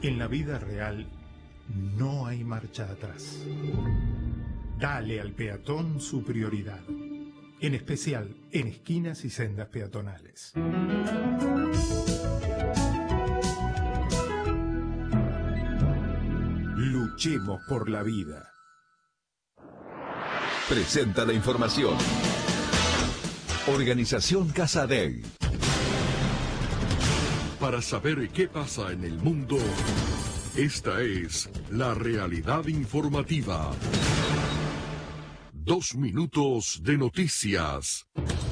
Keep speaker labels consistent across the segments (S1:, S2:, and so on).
S1: En la vida real no hay marcha atrás. Dale al peatón su prioridad, en especial en esquinas y sendas peatonales. Luchemos por la vida.
S2: Presenta la información. Organización Casa Dei.
S3: Para saber qué pasa en el mundo, esta es la realidad informativa. 2 minutos de noticias.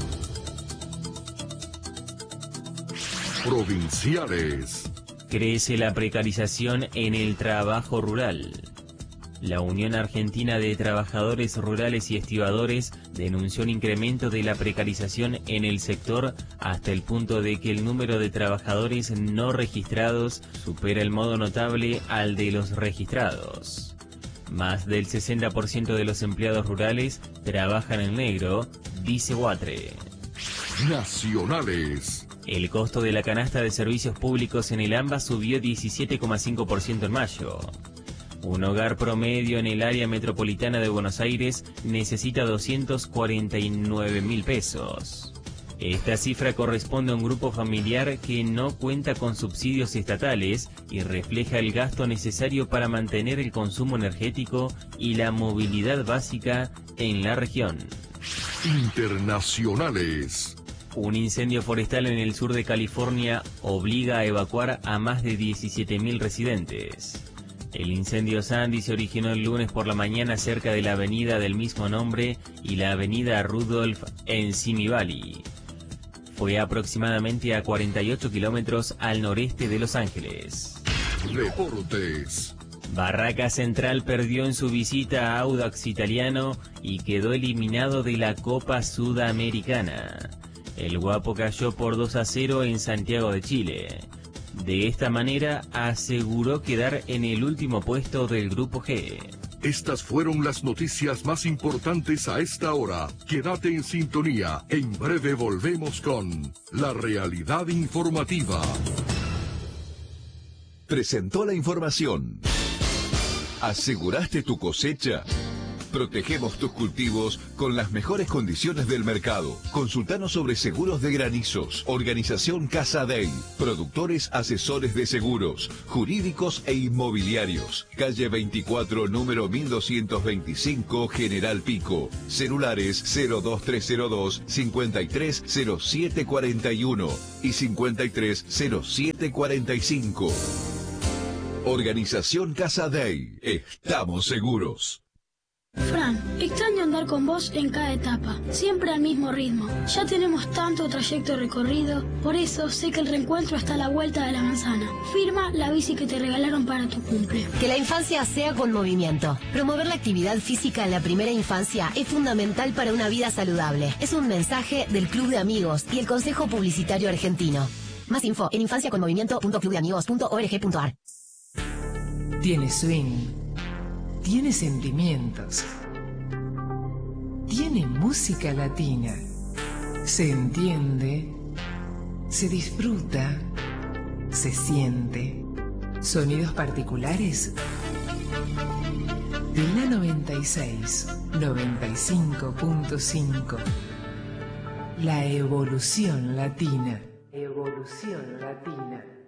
S3: Provinciales.
S4: Crece la precarización en el trabajo rural. La Unión Argentina de Trabajadores Rurales y Estibadores denunció un incremento de la precarización en el sector hasta el punto de que el número de trabajadores no registrados supera en modo notable al de los registrados. Más del 60% de los empleados rurales trabajan en negro, dice Huatre.
S3: Nacionales.
S4: El costo de la canasta de servicios públicos en el AMBA subió 17,5% en mayo. Un hogar promedio en el área metropolitana de Buenos Aires necesita 249.000 pesos. Esta cifra corresponde a un grupo familiar que no cuenta con subsidios estatales y refleja el gasto necesario para mantener el consumo energético y la movilidad básica en la región.
S3: Internacionales.
S4: Un incendio forestal en el sur de California obliga a evacuar a más de 17.000 residentes. El incendio Sandy se originó el lunes por la mañana cerca de la avenida del mismo nombre y la avenida Rudolph en Simi Valley. Fue aproximadamente a 48 kilómetros al noreste de Los Ángeles.
S3: Deportes.
S4: Barraca Central perdió en su visita a Audax Italiano y quedó eliminado de la Copa Sudamericana. El Guapo cayó por 2-0 en Santiago de Chile. De esta manera aseguró quedar en el último puesto del Grupo G.
S3: Estas fueron las noticias más importantes a esta hora. Quédate en sintonía. En breve volvemos con la realidad informativa.
S2: Presentó la información. ¿Aseguraste tu cosecha? Protegemos tus cultivos con las mejores condiciones del mercado. Consultanos sobre seguros de granizos. Organización Casa Dei. Productores asesores de seguros, jurídicos e inmobiliarios. Calle 24, número 1225, General Pico. Celulares 02302 530741 y 530745. Organización Casa Dei. Estamos seguros.
S5: Fran, extraño andar con vos en cada etapa, siempre al mismo ritmo. Ya tenemos tanto trayecto recorrido, por eso sé que el reencuentro está a la vuelta de la manzana. Firma la bici que te regalaron para tu cumple.
S6: Que la infancia sea con movimiento. Promover la actividad física en la primera infancia es fundamental para una vida saludable. Es un mensaje del Club de Amigos y el Consejo Publicitario Argentino. Más info en infanciaconmovimiento.clubdeamigos.org.ar.
S7: Tiene swing. Tiene sentimientos. Tiene música latina. Se entiende. Se disfruta. Se siente. Sonidos particulares. De la 96, 95.5. La evolución latina. Evolución latina.